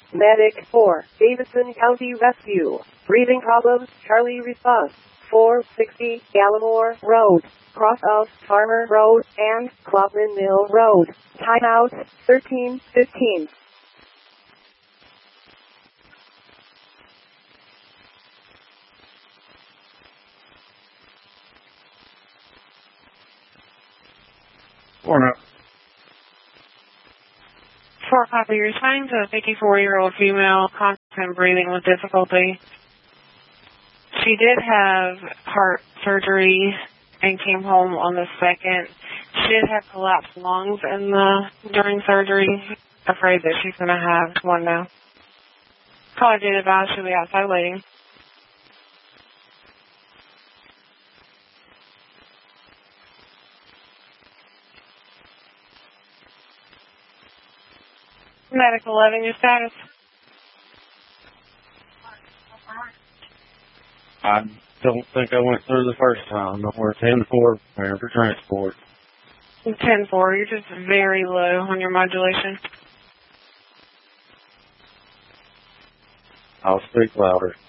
Medic 4, Davidson County Rescue. Breathing problems, Charlie response. 460 Gallimore Road, cross of Farmer Road and Klopman Mill Road. Timeout 13:15. Or For a copy, you're assigned to a 54-year-old female, constant breathing with difficulty. She did have heart surgery and came home on the 2nd. She did have collapsed lungs during surgery. Afraid that she's going to have one now. Caller did advise she'll be outside waiting. Medic 11, your status? I don't think I went through the first time. We're 10-4, preparing for transport. 10-4, you're just very low on your modulation. I'll speak louder.